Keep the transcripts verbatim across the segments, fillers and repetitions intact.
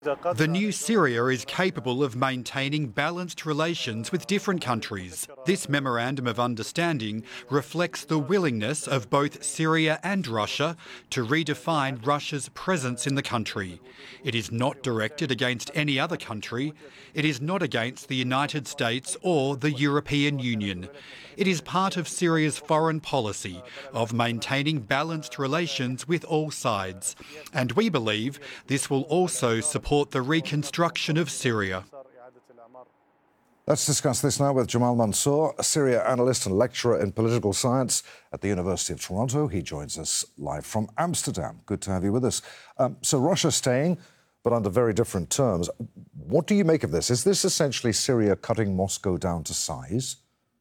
The new Syria is capable of maintaining balanced relations with different countries. This memorandum of understanding reflects the willingness of both Syria and Russia to redefine Russia's presence in the country. It is not directed against any other country. It is not against the United States or the European Union. It is part of Syria's foreign policy of maintaining balanced relations with all sides. And we believe this will also support the reconstruction of Syria. Let's discuss this now with Jamal Mansour, a Syria analyst and lecturer in political science at the University of Toronto. He joins us live from Amsterdam. Good to have you with us. Um, so Russia's staying, but under very different terms. What do you make of this? Is this essentially Syria cutting Moscow down to size?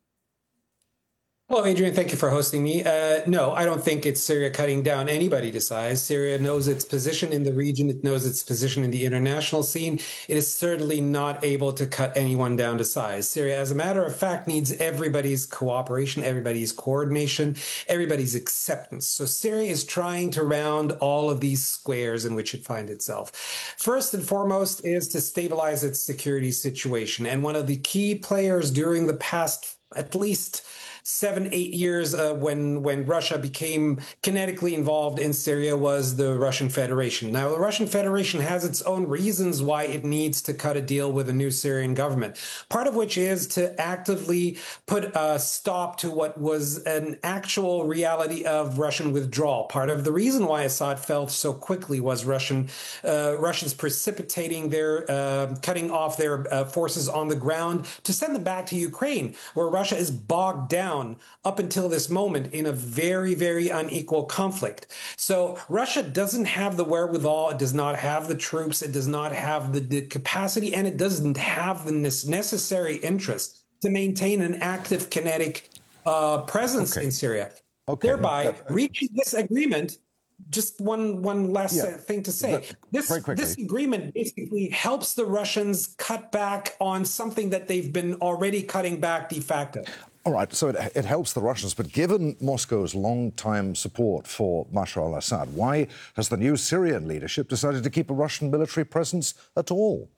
Well, Adrian, thank you for hosting me. Uh, no, I don't think it's Syria cutting down anybody to size. Syria knows its position in the region. It knows its position in the international scene. It is certainly not able to cut anyone down to size. Syria, as a matter of fact, needs everybody's cooperation, everybody's coordination, everybody's acceptance. So Syria is trying to round all of these squares in which it finds itself. First and foremost is to stabilize its security situation. And one of the key players during the past at least seven, eight years uh, when when Russia became kinetically involved in Syria was the Russian Federation. Now, the Russian Federation has its own reasons why it needs to cut a deal with a new Syrian government, part of which is to actively put a stop to what was an actual reality of Russian withdrawal. Part of the reason why Assad fell so quickly was Russian uh, Russians precipitating their, uh, cutting off their uh, forces on the ground to send them back to Ukraine, where Russia is bogged down up until this moment in a very, very unequal conflict. So Russia doesn't have the wherewithal, it does not have the troops, it does not have the, the capacity, and it doesn't have the necessary interest to maintain an active kinetic uh, presence okay. in Syria. Okay. Thereby, uh, reaching this agreement, just one one last yeah. thing to say. This, this agreement basically helps the Russians cut back on something that they've been already cutting back de facto. All right, so it, it helps the Russians, but given Moscow's long-time support for Bashar al-Assad, why has the new Syrian leadership decided to keep a Russian military presence at all?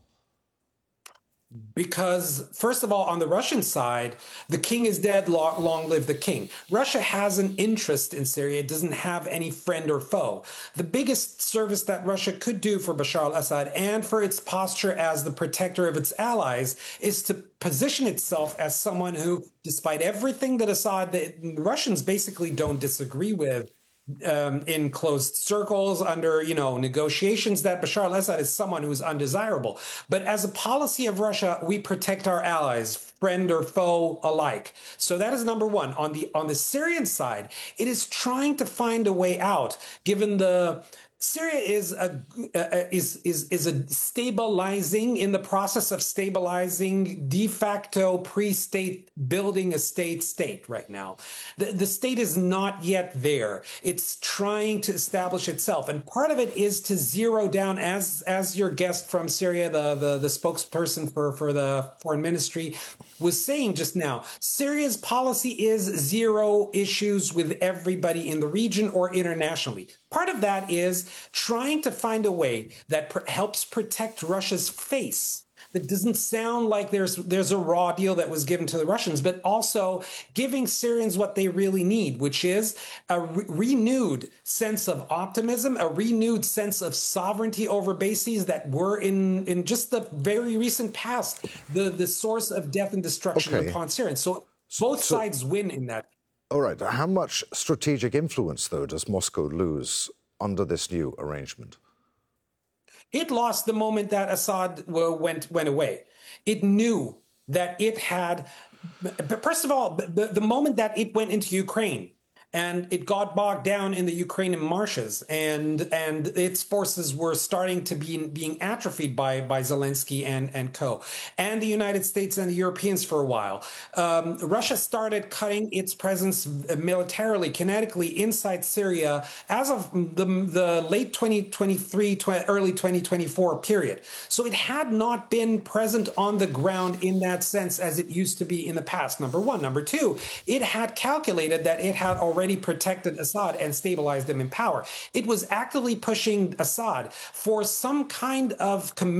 Because, first of all, on the Russian side, the king is dead, long, long live the king. Russia has an interest in Syria. It doesn't have any friend or foe. The biggest service that Russia could do for Bashar al-Assad and for its posture as the protector of its allies is to position itself as someone who, despite everything that Assad, the Russians basically don't disagree with, Um, in closed circles under, you know, negotiations, that Bashar al-Assad is someone who is undesirable. But as a policy of Russia, we protect our allies, friend or foe alike. So that is number one. On the on the Syrian side, it is trying to find a way out, given the Syria is a uh, is is is a stabilizing in the process of stabilizing de facto pre-state, building a state state right now. The the state is not yet there. It's trying to establish itself, and part of it is to zero down, as as your guest from Syria, the the, the spokesperson for for the foreign ministry, was saying just now. Syria's policy is zero issues with everybody in the region or internationally. Part of that is trying to find a way that pr- helps protect Russia's face. That doesn't sound like there's there's a raw deal that was given to the Russians, but also giving Syrians what they really need, which is a re- renewed sense of optimism, a renewed sense of sovereignty over bases that were in, in just the very recent past, the, the source of death and destruction okay. upon Syrians. So both so, sides win in that. All right. How much strategic influence, though, does Moscow lose under this new arrangement? It lost the moment that Assad went went away. It knew that it had, first of all, the, the moment that it went into Ukraine and it got bogged down in the Ukrainian marshes, and and its forces were starting to be being atrophied by by Zelensky and and co, and the United States and the Europeans for a while. Um, Russia started cutting its presence militarily, kinetically inside Syria as of the the late twenty twenty-three, early twenty twenty-four period. So it had not been present on the ground in that sense as it used to be in the past. Number one. Number two, it had calculated that it had already protected Assad and stabilized him in power. It was actively pushing Assad for some kind of commitment